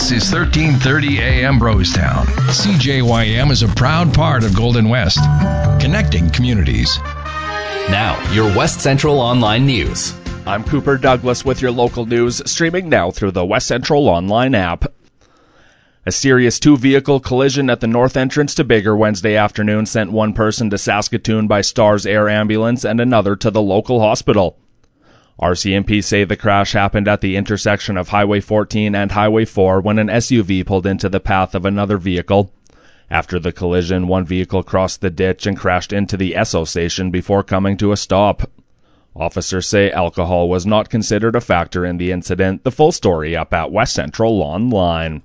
This is 1330 AM Brostown. CJYM is a proud part of Golden West, connecting communities. Now, your West Central Online News. I'm Cooper Douglas with your local news, streaming now through the West Central Online app. A serious two-vehicle collision at the north entrance to Biggar Wednesday afternoon sent one person to Saskatoon by Stars Air Ambulance and another to the local hospital. RCMP say the crash happened at the intersection of Highway 14 and Highway 4 when an SUV pulled into the path of another vehicle. After the collision, one vehicle crossed the ditch and crashed into the Esso station before coming to a stop. Officers say alcohol was not considered a factor in the incident. The full story up at West Central Online.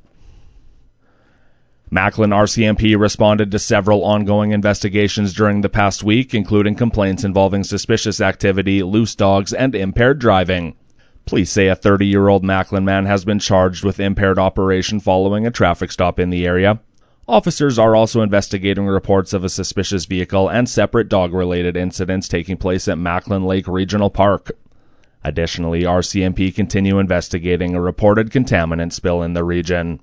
Macklin RCMP responded to several ongoing investigations during the past week, including complaints involving suspicious activity, loose dogs, and impaired driving. Police say a 30-year-old Macklin man has been charged with impaired operation following a traffic stop in the area. Officers are also investigating reports of a suspicious vehicle and separate dog-related incidents taking place at Macklin Lake Regional Park. Additionally, RCMP continue investigating a reported contaminant spill in the region.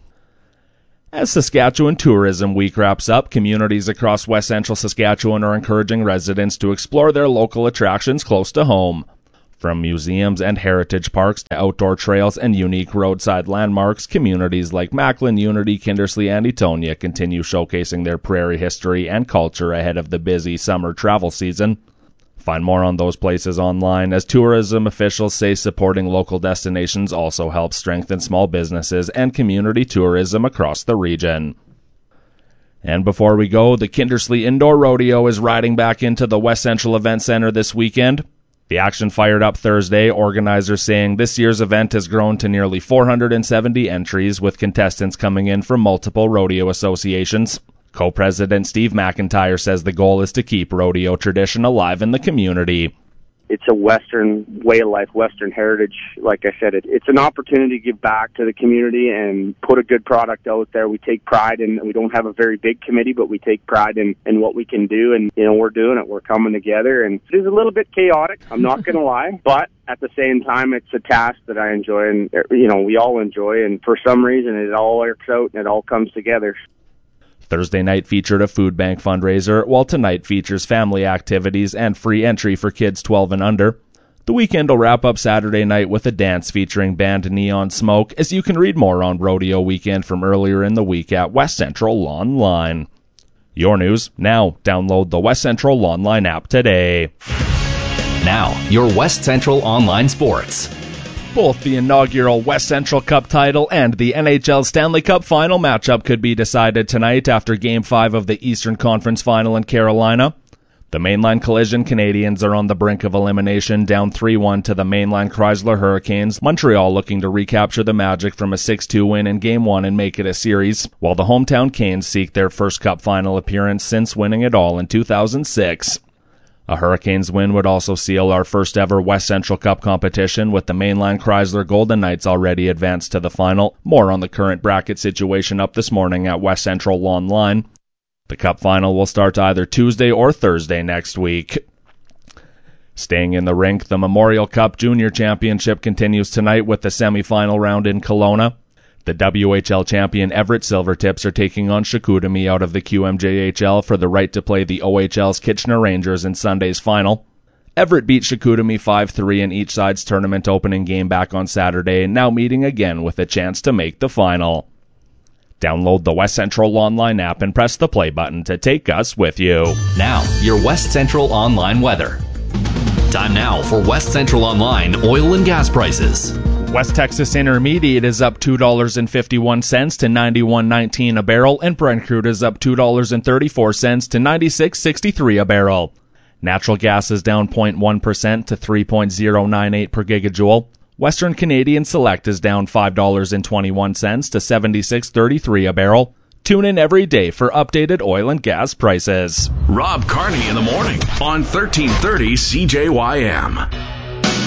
As Saskatchewan Tourism Week wraps up, communities across West Central Saskatchewan are encouraging residents to explore their local attractions close to home. From museums and heritage parks to outdoor trails and unique roadside landmarks, communities like Macklin, Unity, Kindersley, and Etonia continue showcasing their prairie history and culture ahead of the busy summer travel season. Find more on those places online, as tourism officials say supporting local destinations also helps strengthen small businesses and community tourism across the region. And before we go, the Kindersley Indoor Rodeo is riding back into the West Central Event Center this weekend. The action fired up Thursday, organizers saying this year's event has grown to nearly 470 entries, with contestants coming in from multiple rodeo associations. Co-president Steve McIntyre says the goal is to keep rodeo tradition alive in the community. It's a Western way of life, Western heritage. Like I said, it's an opportunity to give back to the community and put a good product out there. We take pride in, we don't have a very big committee, but we take pride in what we can do. And, we're doing it. We're coming together. And it is a little bit chaotic, I'm not going to lie. But at the same time, it's a task that I enjoy and, we all enjoy. And for some reason, it all works out and it all comes together. Thursday night featured a food bank fundraiser, while tonight features family activities and free entry for kids 12 and under. The weekend will wrap up Saturday night with a dance featuring band Neon Smoke, as you can read more on Rodeo Weekend from earlier in the week at West Central Online. Your news now. Download the West Central Online app today. Now, your West Central Online Sports. Both the inaugural West Central Cup title and the NHL Stanley Cup final matchup could be decided tonight after Game 5 of the Eastern Conference Final in Carolina. The Mainline Collision Canadiens are on the brink of elimination, down 3-1 to the Mainline Chrysler Hurricanes. Montreal looking to recapture the magic from a 6-2 win in Game 1 and make it a series, while the hometown Canes seek their first Cup final appearance since winning it all in 2006. A Hurricanes win would also seal our first ever West Central Cup competition, with the Mainline Chrysler Golden Knights already advanced to the final. More on the current bracket situation up this morning at West Central Online. The Cup final will start either Tuesday or Thursday next week. Staying in the rink, the Memorial Cup Junior Championship continues tonight with the semi-final round in Kelowna. The WHL champion Everett Silvertips are taking on Chicoutimi out of the QMJHL for the right to play the OHL's Kitchener Rangers in Sunday's final. Everett beat Chicoutimi 5-3 in each side's tournament opening game back on Saturday, now meeting again with a chance to make the final. Download the West Central Online app and press the play button to take us with you. Now, your West Central Online weather. Time now for West Central Online oil and gas prices. West Texas Intermediate is up $2.51 to $91.19 a barrel, and Brent crude is up $2.34 to $96.63 a barrel. Natural gas is down 0.1% to $3.098 per gigajoule. Western Canadian Select is down $5.21 to $76.33 a barrel. Tune in every day for updated oil and gas prices. Rob Carney in the morning on 1330 CJYM.